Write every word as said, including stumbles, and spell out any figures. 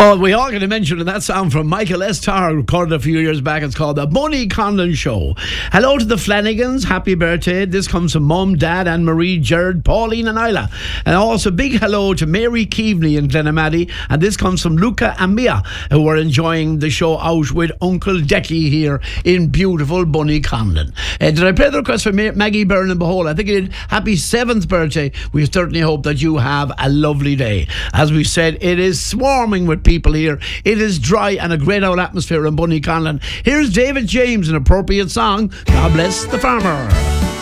Oh, we are going to mention in that song from Michael S. Tarr, recorded a few years back. It's called The Bunny Conlon Show. Hello to the Flanagans. Happy birthday. This comes from Mum, Dad, Anne Marie, Jared, Pauline and Isla. And also big hello to Mary Keaveney in Glenamaddy. And this comes from Luca and Mia, who are enjoying the show out with Uncle Decky here in beautiful Bunny Conlon. Uh, did I play the request for Ma- Maggie Byrne and Behold? I think it did. Happy seventh birthday. We certainly hope that you have a lovely day. As we said, it is swarming with people here. It is dry and a great old atmosphere in Bunny Conlon. Here's David James, an appropriate song, God Bless the Farmer.